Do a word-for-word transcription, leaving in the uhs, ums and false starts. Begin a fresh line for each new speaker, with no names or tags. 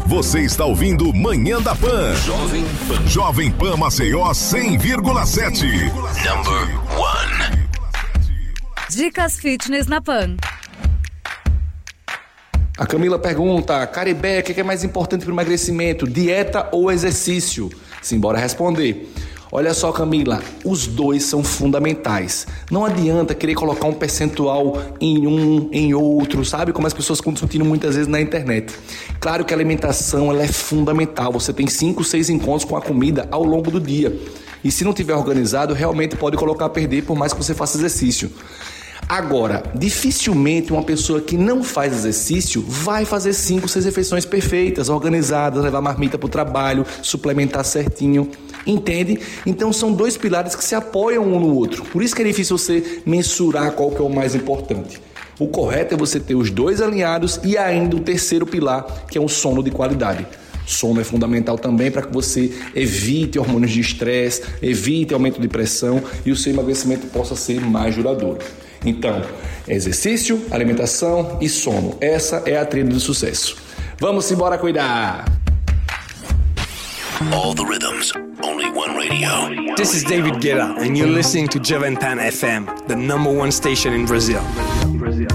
Você está ouvindo Manhã da Pan. Jovem Pan. Jovem Pan Maceió cem vírgula sete. Number one.
Dicas fitness na Pan.
A Camila pergunta, Caribé, o que é mais importante para o emagrecimento, dieta ou exercício? Simbora responder. Olha só, Camila, os dois são fundamentais. Não adianta querer colocar um percentual em um, em outro, sabe? Como as pessoas estão discutindo muitas vezes na internet. Claro que a alimentação ela é fundamental. Você tem cinco, seis encontros com a comida ao longo do dia. E se não tiver organizado, realmente pode colocar a perder por mais que você faça exercício. Agora, dificilmente uma pessoa que não faz exercício vai fazer cinco, seis refeições perfeitas, organizadas, levar marmita para o trabalho, suplementar certinho, entende? Então são dois pilares que se apoiam um no outro. Por isso que é difícil você mensurar qual que é o mais importante. O correto é você ter os dois alinhados e ainda o terceiro pilar, que é o sono de qualidade. Sono é fundamental também para que você evite hormônios de estresse, evite aumento de pressão e o seu emagrecimento possa ser mais duradouro. Então, exercício, alimentação e sono. Essa é a trilha do sucesso. Vamos embora cuidar!
All the rhythms, only one radio.
This is David Guetta and you're listening to Jovem Pan F M, the number one station in Brazil.